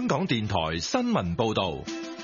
香港電台新聞報道。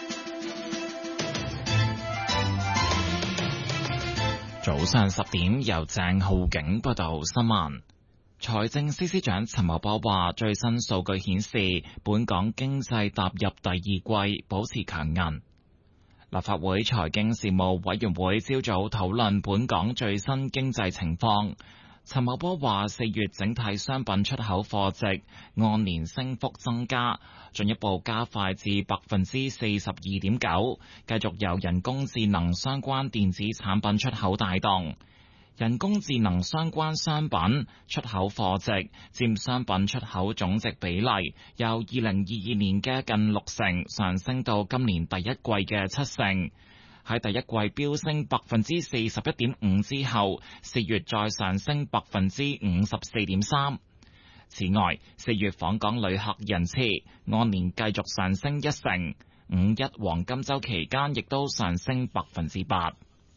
早上10點，由鄭浩景報道新聞。財政司司長陳茂波話，最新數據顯示，本港經濟踏入第二季，保持強韌。立法會財經事務委員會朝早討論本港最新經濟情況。陳茂波話，4月整體商品出口貨值按年升幅增加，進一步加快至42.9%，繼續由人工智能相關電子產品出口帶動。人工智能相關商品出口貨值佔商品出口總值比例，由2022年嘅近60%上升到今年第一季嘅70%。喺第一季飆升41.5%之後，4月再上升54.3%。此外，4月訪港旅客人次按年繼續上升1%，五一黃金週期間亦都上升8%。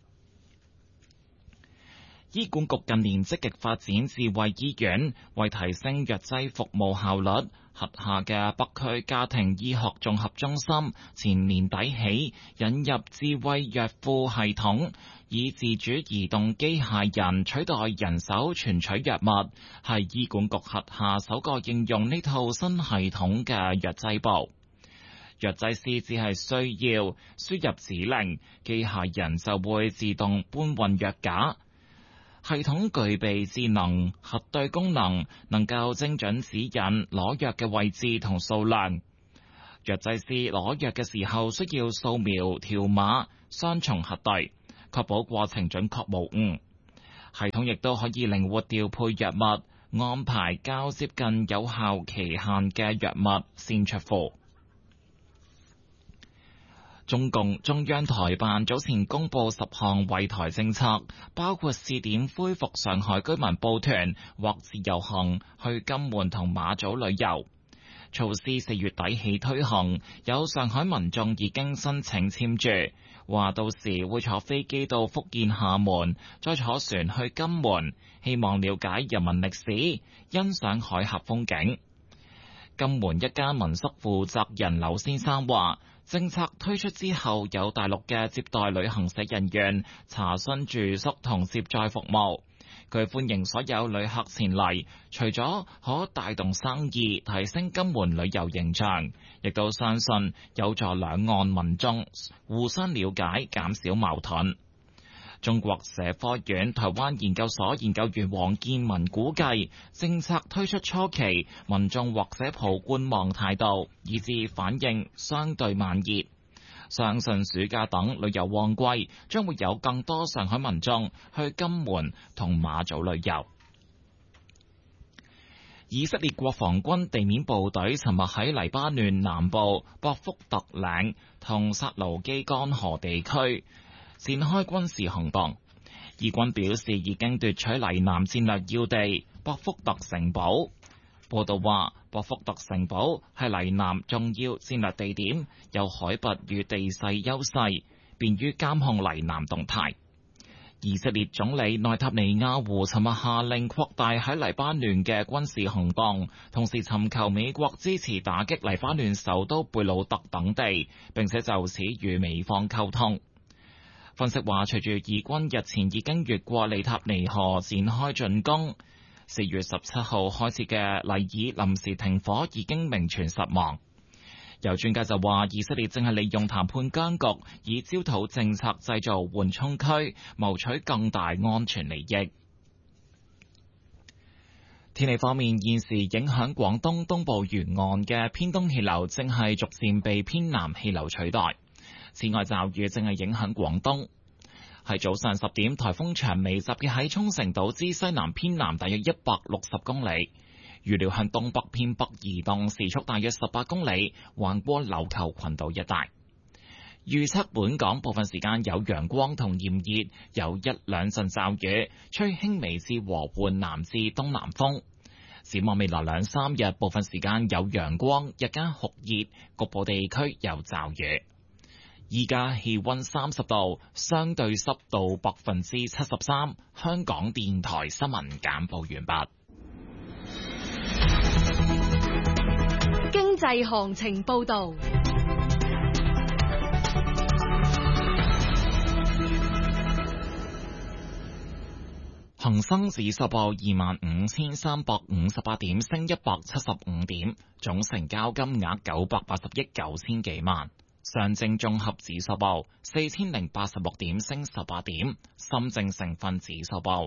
醫管局近年積極發展智慧醫院，為提升藥劑服務效率，轄下嘅北區家庭醫學綜合中心前年底起引入智慧藥庫系統，以自主移動機械人取代人手存取藥物，係醫管局轄下首個應用呢套新系統嘅藥劑部。藥劑師只係需要輸入指令，機械人就會自動搬運藥架。系統具備智能核對功能，能夠精準指引攞藥嘅位置同數量。藥劑師攞藥嘅時候需要掃描條碼，雙重核對，確保過程準確無誤。系統亦都可以靈活調配藥物，安排較接近有效期限嘅藥物先出庫。中共中央台辦早前公布10項惠台政策，包括試點恢復上海居民報團或自由行去金門同馬祖旅遊。措施4月底起推行，有上海民眾已經申請簽注，話到時會坐飛機到福建廈門，再坐船去金門，希望了解人民歷史，欣賞海峽風景。金門一家民宿負責人劉先生話，政策推出之後，有大陸嘅接待旅行社人員查詢住宿同接載服務。佢歡迎所有旅客前嚟，除咗可帶動生意、提升金門旅遊形象，亦都相信有助兩岸民眾互相了解，減少矛盾。中國社科院台灣研究所研究員黃建文估計，政策推出初期，民眾或者抱觀望態度，以致反應相對慢熱。相信暑假等旅遊旺季，將會有更多上海民眾去金門同馬祖旅遊。以色列國防軍地面部隊尋日喺黎巴嫩南部博福特嶺同薩盧基干河地區展開軍事行動，以軍表示已經奪取黎南戰略要地博福特城堡。報道話，博福特城堡係黎南重要戰略地點，有海拔與地勢優勢，便於監控黎南動態。以色列總理內塔尼亞胡尋日下令擴大喺黎巴嫩嘅軍事行動，同時尋求美國支持打擊黎巴嫩首都貝魯特等地，並且就此與美方溝通。分析話，隨住以軍日前已經越過利塔尼河展開進攻，4月17號開始嘅黎爾臨時停火已經名存實亡。有專家就話，以色列正係利用談判僵局，以焦土政策製造緩衝區，謀取更大安全利益。天氣方面，現時影響廣東東部沿岸嘅偏東氣流正係逐漸被偏南氣流取代。此外，驟雨正係影響廣東。喺早上10點，颱風長尾集結喺沖繩島之西南偏南大約160公里，預料向東北偏北移動，時速大約18公里，橫過琉球群島一帶。預測本港部分時間有陽光同炎熱，有1兩陣驟雨，吹輕微至和緩南至東南風。展望未來2、3日，部分時間有陽光，日間酷熱，局部地區有驟雨。依家氣溫30度，相對濕度73%。香港電台新聞簡報完畢。 經濟濟行情報道。 恒生指數報25,358點，升175點，總成交金額980億9千幾萬。上證綜合指數報4,086點，升18點。深證成分指數報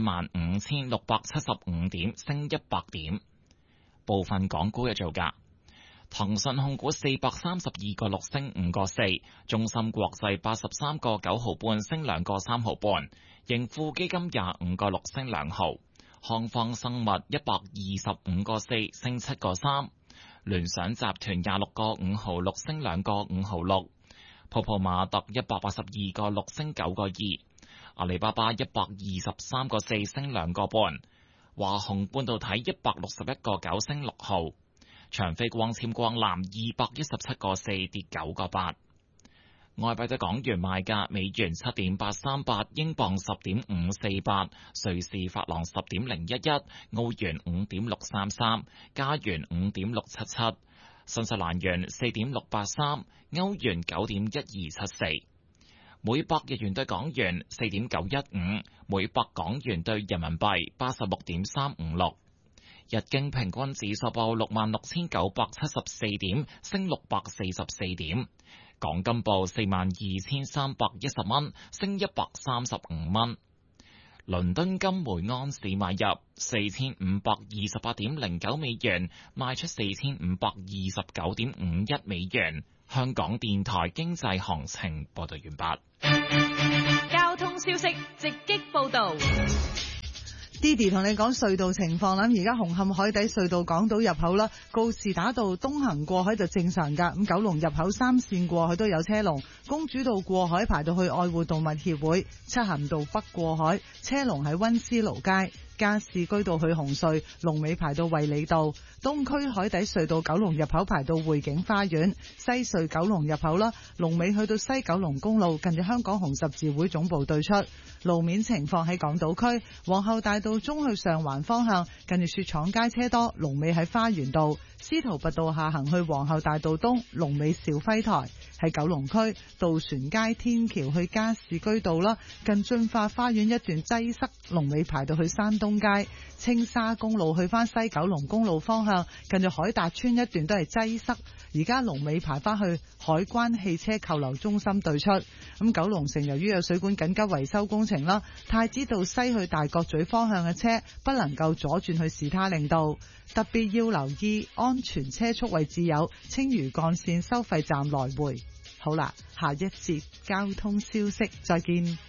15,675點，升100點。部分港股嘅造價：騰訊控股432個6升5個4，中芯國際83個9毫半升2個3毫半，盈富基金25個6升2毫，康方生物125個4升7個3，聯想集團26個5毫6升2個5毫6，泡泡瑪特182個6升9個2，阿里巴巴123個4升2個半，華虹半導體161個9升6毫，長飛光纖光纜217個4跌9個8。外幣對港元賣價：美元7.838，英鎊10.548，瑞士法郎10.011，澳元5.633，加元5.677，新西蘭元4.683，歐元9.1274。每百日元對港元4.915，每百港元對人民幣86.356。日經平均指數報66,974點，升644點。港金報42,310蚊，升135蚊。倫敦金每盎司買入4,528.09美元，賣出4,529.51美元。香港電台經濟行情報道完畢。 交通消息直擊報道。 Didi 同你講隧道情況啦，而家紅磡海底隧道港島入口啦，告士打道東行過海就正常噶，咁九龍入口3線過海都有車龍，公主道過海排到去愛護動物協會，漆咸道北過海車龍喺溫思勞街，加士居道去紅隧龍尾排到衛理道，東區海底隧道九龍入口排到匯景花園，西隧九龍入口啦，龍尾去到西九龍公路近住香港紅十字會總部對出。路面情況喺港島區皇后大道中去上環方向近住雪廠街車多，龍尾喺花園道，司徒拔道下行去皇后大道東龍尾兆輝台。喺九龍區渡船街天橋去加士居道啦，近駿發花園一段擠塞，龍尾排到去山東街。青沙公路去翻西九龍公路方向近住海達村一段都係擠塞，而家龍尾排翻去海關汽車扣留中心對出。咁九龍城由於有水管緊急維修工程啦，太子道西去大角咀方向嘅車不能夠左轉去士他令道，特別要留意安全車速位置有青嶼幹線收費站來回。好啦，下一節交通消息再見。